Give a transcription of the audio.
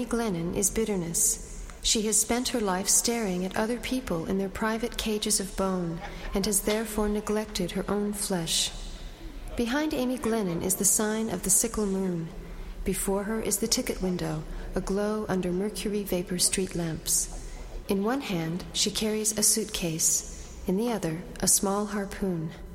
Glennon is bitterness. She has spent her life staring at other people in their private cages of bone and has therefore neglected her own flesh. Behind Amy Glennon is the sign of the sickle moon. Before her is the ticket window, aglow under mercury vapor street lamps. In one hand, she carries a suitcase. In the other, a small harpoon.